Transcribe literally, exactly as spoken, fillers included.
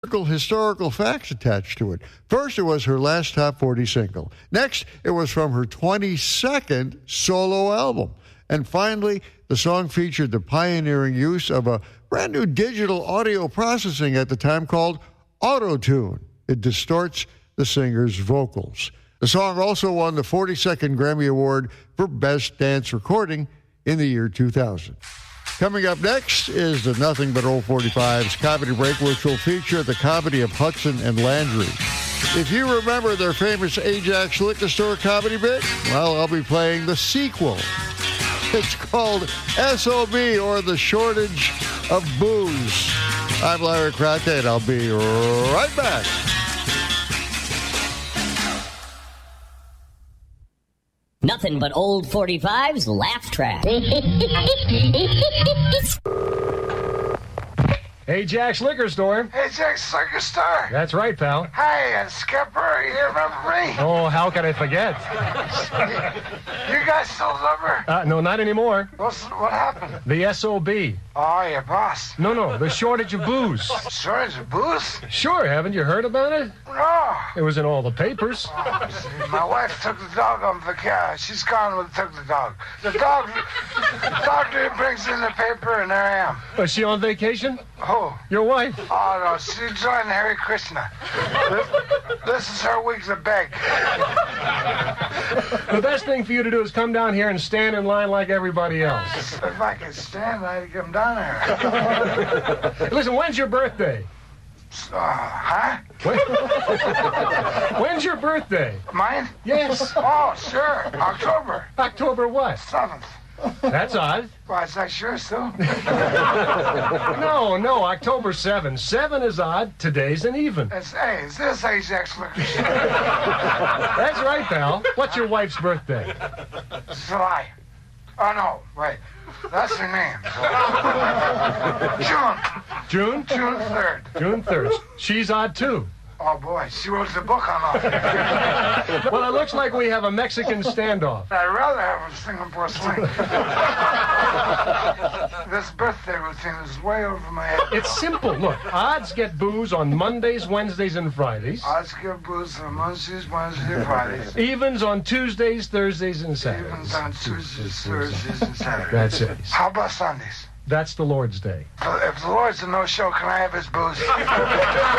historical facts attached to it. First, it was her last top forty single. Next, it was from her twenty-second solo album. And finally, the song featured the pioneering use of a brand new digital audio processing at the time called Auto-Tune. It distorts the singer's vocals. The song also won the forty-second Grammy Award for Best Dance Recording in the year two thousand. Coming up next is the Nothing But Old forty-fives Comedy Break, which will feature the comedy of Hudson and Landry. If you remember their famous Ajax Liquor Store comedy bit, well, I'll be playing the sequel. It's called S O B, or The Shortage of Booze. I'm Larry Kratka, and I'll be right back. Nothing but old forty-fives laugh track. Ajax Liquor Store. Ajax Liquor Store. That's right, pal. Hey, uh, Skipper, you remember me? Oh, how could I forget? You guys still remember? Uh, no, not anymore. What's, what happened? The S O B. Oh, your boss. No, no, the shortage of booze. Shortage of booze? Sure, haven't you heard about it? No. It was in all the papers. Oh, see, my wife took the dog on vacation. She's gone with took the dog. The dog, the doctor brings in the paper, and there I am. Was she on vacation? Oh. Your wife? Oh, no, she joined Hare Krishna. This, this is her week to beg. The best thing for you to do is come down here and stand in line like everybody else. If I could stand, I'd come down here. Listen, when's your birthday? Uh, huh? When? When's your birthday? Mine? Yes. Oh, sure. October. October what? seventh. That's odd. Why, is that sure, too? No, no, October seventh. Seven is odd. Today's an even. It's, hey, is this Ajax Liquor Store? That's right, pal. What's your wife's birthday? July. Oh, no, wait. That's her name. June. June? June third. June third. She's odd, too. Oh, boy, she wrote the book on all that. Well, it looks like we have a Mexican standoff. I'd rather have a Singapore sling. This birthday routine is way over my head. It's simple. Look, odds get booze on Mondays, Wednesdays, and Fridays. Odds get booze on Mondays, Wednesdays, and Fridays. Evens on Tuesdays, Thursdays, and Saturdays. Evens on Tuesdays, Thursdays, and Saturdays. That's it. How about Sundays? That's the Lord's Day. If the Lord's a no-show, can I have his booze?